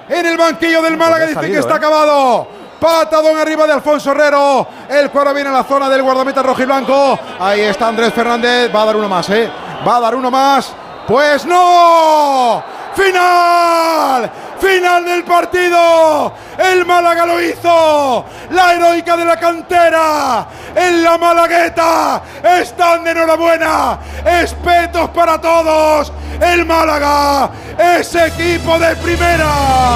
en el banquillo del Málaga. Dicen que está acabado. Patadón arriba de Alfonso Herrero. El cuadro viene a la zona del guardameta rojiblanco. Ahí está Andrés Fernández. Va a dar uno más, va a dar uno más. Pues no. ¡Final! ¡Final del partido! ¡El Málaga lo hizo! ¡La heroica de la cantera! ¡En la Malagueta! ¡Están de enhorabuena! ¡Espetos para todos! ¡El Málaga es equipo de primera!